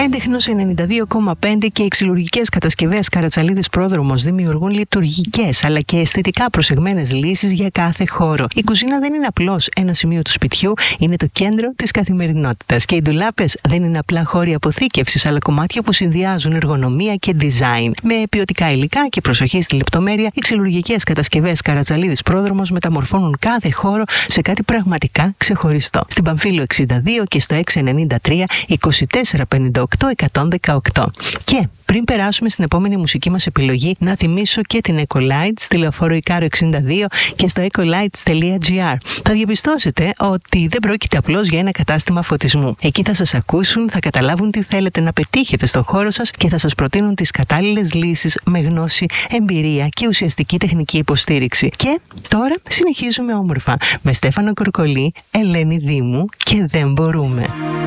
Έντεχνος 92,5 και οι ξυλουργικές κατασκευές Καρατσαλίδης Πρόδρομος δημιουργούν λειτουργικές αλλά και αισθητικά προσεγμένες λύσεις για κάθε χώρο. Η κουζίνα δεν είναι απλώς ένα σημείο του σπιτιού, είναι το κέντρο της καθημερινότητας. Και οι ντουλάπες δεν είναι απλά χώροι αποθήκευσης, αλλά κομμάτια που συνδυάζουν εργονομία και design. Με ποιοτικά υλικά και προσοχή στη λεπτομέρεια, οι ξυλουργικές κατασκευές Καρατσαλίδης Πρόδρομος μεταμορφώνουν κάθε χώρο σε κάτι πραγματικά ξεχωριστό. Στην Παμφύλου 62 και στο 693 2458 118. Και πριν περάσουμε στην επόμενη μουσική μας επιλογή, να θυμίσω και την Ecolights στη Λεωφόρο Ικάρο 62 και στο ecolights.gr. Θα διαπιστώσετε ότι δεν πρόκειται απλώς για ένα κατάστημα φωτισμού. Εκεί θα σας ακούσουν, θα καταλάβουν τι θέλετε να πετύχετε στον χώρο σας και θα σας προτείνουν τις κατάλληλες λύσεις με γνώση, εμπειρία και ουσιαστική τεχνική υποστήριξη. Και τώρα συνεχίζουμε όμορφα με Στέφανο Κορκολί, Ελένη Δήμου και Δεν Μπορούμε.